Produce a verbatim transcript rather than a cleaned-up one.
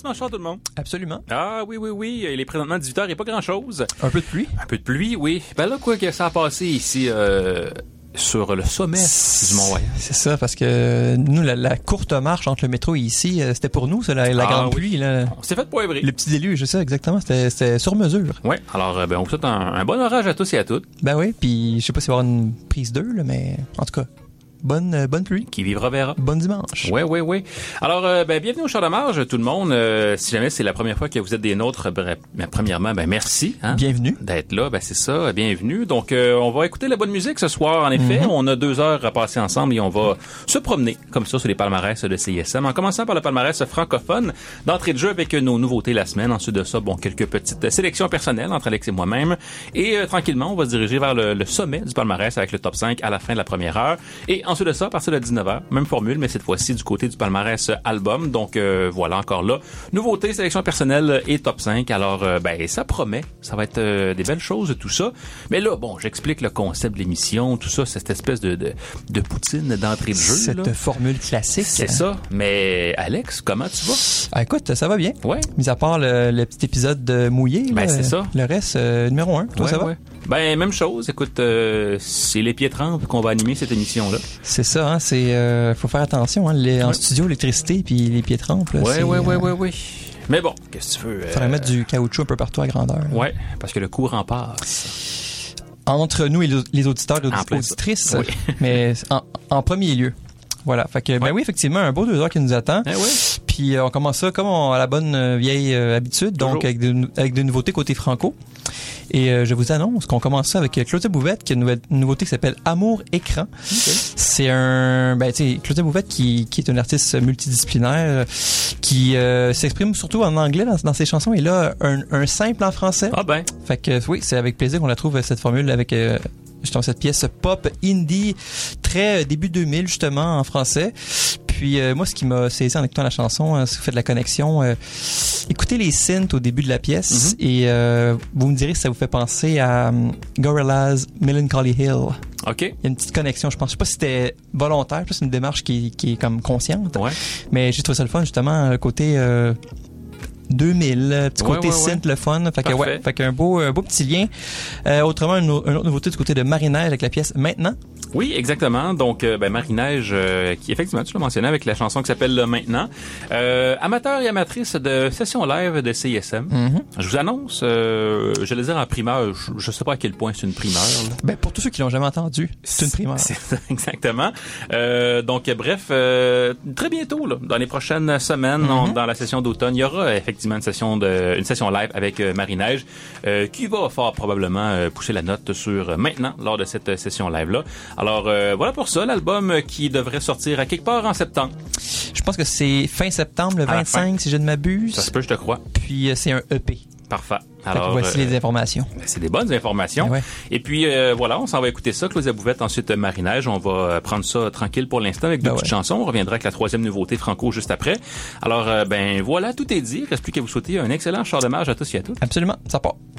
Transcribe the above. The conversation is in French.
dimanche soir tout le monde. Absolument. Ah oui, oui, oui. Il est présentement dix-huit heures et pas grand-chose. Un peu de pluie. Un peu de pluie, oui. Ben là, quoi que ça a passé ici euh, sur le sommet du Mont-Royal. C'est ça, parce que nous, la, la courte marche entre le métro et ici, c'était pour nous, ça, la, la Ah, grande oui. pluie. Là. On s'est fait poivrer. Le petit déluge, c'est ça, exactement. C'était, c'était sur mesure. Oui, alors ben, on vous souhaite un, un bon orage à tous et à toutes. Ben oui, puis je sais pas s'il va y avoir une prise d'eux, là, mais en tout cas, bonne, euh, bonne pluie. Qui vivra verra. Bonne dimanche. Oui, oui, oui. Alors, euh, ben, bienvenue au Char de Marge, tout le monde. Euh, si jamais c'est la première fois que vous êtes des nôtres, ben, ben, premièrement, ben, merci. Hein, Bienvenue. D'être là, ben, c'est ça, bienvenue. Donc, euh, on va écouter la bonne musique ce soir, en effet. Mm-hmm. On a deux heures à passer ensemble et on va se promener, comme ça, sur les palmarès de C I S M. En commençant par le palmarès francophone, d'entrée de jeu avec nos nouveautés la semaine. Ensuite de ça, bon, quelques petites sélections personnelles entre Alex et moi-même. Et euh, tranquillement, on va se diriger vers le, le sommet du palmarès avec le top cinq à la fin de la première heure. Et ensuite de ça, à partir de dix-neuf heures, même formule, mais cette fois-ci du côté du palmarès album. Donc euh, voilà, encore là. Nouveautés, sélection personnelle et top cinq. Alors, euh, ben ça promet. Ça va être euh, des belles choses, tout ça. Mais là, bon, j'explique le concept de l'émission, tout ça, cette espèce de, de, de poutine d'entrée de jeu. Cette là. formule classique. C'est ça. Mais Alex, comment tu vas? Ah, écoute, ça va bien. Ouais. Mis à part le, le petit épisode de mouillé. Ben, là, c'est ça. Le reste, euh, numéro un. Toi, Ouais, ça va? ouais. Ben, même chose. Écoute, euh, c'est les pieds trempes qu'on va animer cette émission-là. C'est ça, hein. C'est, euh, faut faire attention, hein. Les, en Ouais. studio, l'électricité puis les pieds trempes, là. Ouais, c'est, ouais, ouais, euh, ouais, ouais. Mais bon, qu'est-ce que tu veux? euh, Faudrait mettre du caoutchouc un peu partout à grandeur. là. Ouais, parce que le courant passe. Entre nous et les- les auditeurs et En plein auditrices, ça. Oui. mais en, en premier lieu. Voilà. Fait que, ben Ouais. oui, effectivement, un beau deux heures qui nous attend. Eh ouais. Puis euh, on commence ça comme on, à la bonne euh, vieille euh, habitude, donc Toujours. avec des, nou- avec des nouveautés côté franco. Et euh, je vous annonce qu'on commence ça avec euh, Claudia Bouvette, qui a une, nouvelle, une nouveauté qui s'appelle Amour Écran. C'est un, ben tu sais, Claudia Bouvette qui, qui est une artiste multidisciplinaire, euh, qui euh, s'exprime surtout en anglais dans, dans ses chansons. Et là, un, un simple en français. Ah ben. Fait que oui, c'est avec plaisir qu'on la trouve cette formule avec euh, justement cette pièce pop indie très euh, début deux mille justement en français. Puis euh, moi ce qui m'a saisi en écoutant la chanson, euh, si vous faites de la connexion, euh, écoutez les synths au début de la pièce Mm-hmm. et euh, vous me direz si ça vous fait penser à um, Gorillaz Melancholy Hill. OK. Il y a une petite connexion, je pense. Je sais pas si c'était volontaire, plus une démarche qui, qui est comme consciente. Ouais. Mais j'ai trouvé ça le fun justement le côté euh, deux mille, euh, petit Ouais, côté ouais, ouais. synth le fun. Fait que Parfait. ouais, fait qu'un beau un beau petit lien. Euh, autrement une, au- une autre nouveauté du côté de Marie-Neige avec la pièce Maintenant. Oui, exactement. Donc, euh, ben, Marie-Neige, euh, qui effectivement, tu l'as mentionné avec la chanson qui s'appelle Là Maintenant. Euh, amateur et amatrice de session live de C I S M. Mm-hmm. Je vous annonce, euh, je vais le dire en primeur, je, je sais pas à quel point c'est une primeur. là. Ben pour tous ceux qui l'ont jamais entendu, c'est une primeur. C'est ça, exactement. Euh, donc, bref, euh, très bientôt, là, dans les prochaines semaines, on- Mm-hmm. dans la session d'automne, il y aura effectivement une session de, une session live avec euh, Marie-Neige, euh, qui va fort probablement euh, pousser la note sur euh, Maintenant lors de cette euh, session live-là. Alors, euh, voilà pour ça, l'album euh, qui devrait sortir à quelque part en septembre. Je pense que c'est fin septembre, le À la vingt-cinq, si je ne m'abuse. Ça se peut, je te crois. Puis euh, c'est un E P. Parfait. Fait que Alors, voici euh, les informations. ben, c'est des bonnes informations. Ben ouais. Et puis, euh, voilà, on s'en va écouter ça. Claudia Bouvette, ensuite euh, Marie-Neige. On va euh, prendre ça tranquille pour l'instant avec deux Ben petites ouais. chansons. On reviendra avec la troisième nouveauté franco juste après. Alors, euh, ben voilà, tout est dit. Il reste plus qu'à vous souhaiter un excellent char de marge à tous et à toutes. Absolument, ça part.